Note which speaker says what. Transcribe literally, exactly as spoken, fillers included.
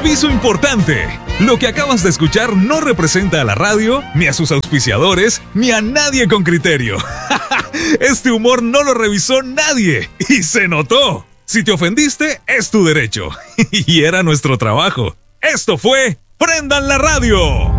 Speaker 1: Aviso importante. Lo que acabas de escuchar no representa a la radio, ni a sus auspiciadores, ni a nadie con criterio. Este humor no lo revisó nadie y se notó. Si te ofendiste, es tu derecho. Y era nuestro trabajo. Esto fue Prendan la Radio.